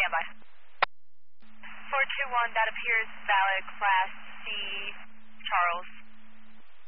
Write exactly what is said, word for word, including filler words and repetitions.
standby. four two one, that appears valid, Class C, Charles.